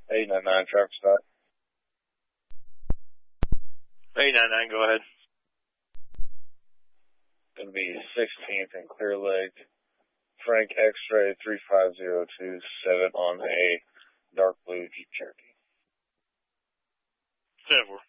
899 traffic stop. 899, go ahead. Going to be 16th and Clear Lake. Frank X-Ray 35027 on a dark blue Jeep Cherokee. 10-4.